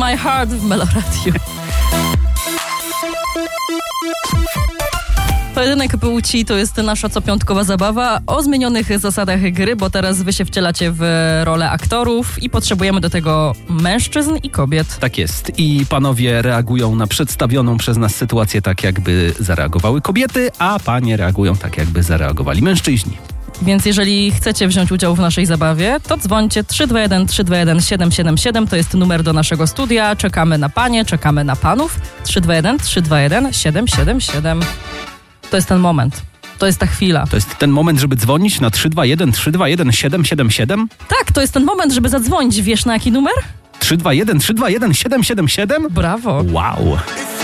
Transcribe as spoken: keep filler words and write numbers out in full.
My Heart w Meloradiu. Pojedynek płci to jest nasza copiątkowa zabawa o zmienionych zasadach gry, bo teraz wy się wcielacie w rolę aktorów i potrzebujemy do tego mężczyzn i kobiet. Tak jest. I panowie reagują na przedstawioną przez nas sytuację tak, jakby zareagowały kobiety, a panie reagują tak, jakby zareagowali mężczyźni. Więc jeżeli chcecie wziąć udział w naszej zabawie, to dzwońcie trzy dwa jeden trzy dwa jeden siedem siedem siedem. To jest numer do naszego studia. Czekamy na panie, czekamy na panów. trzy dwa jeden trzy dwa jeden siedem siedem siedem. To jest ten moment. To jest ta chwila. To jest ten moment, żeby dzwonić na trzy dwa jeden trzy dwa jeden siedem siedem siedem? Tak, to jest ten moment, żeby zadzwonić. Wiesz na jaki numer? trzy dwa jeden trzy dwa jeden siedem siedem siedem? Brawo. Wow.